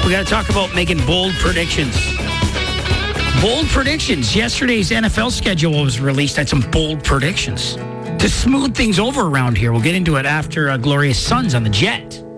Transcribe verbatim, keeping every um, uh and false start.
We got to talk about making bold predictions. Bold predictions. Yesterday's N F L schedule was released. Had some bold predictions to smooth things over around here. We'll get into it after uh, Glorious Sons on the Jet.